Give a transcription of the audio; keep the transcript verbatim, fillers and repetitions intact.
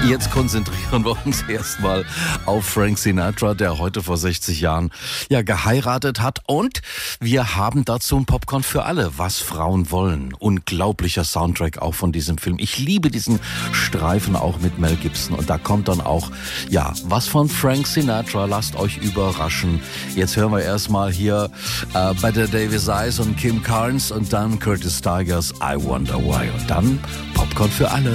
Jetzt konzentrieren wir uns erstmal auf Frank Sinatra, der heute vor sechzig Jahren ja geheiratet hat. Und wir haben dazu ein Popcorn für alle, was Frauen wollen. Unglaublicher Soundtrack auch von diesem Film. Ich liebe diesen Streifen auch mit Mel Gibson. Und da kommt dann auch, ja, was von Frank Sinatra. Lasst euch überraschen. Jetzt hören wir erstmal hier äh, Better Davis Eyes und Kim Carnes und dann Curtis Tigers I Wonder Why. Und dann Popcorn für alle.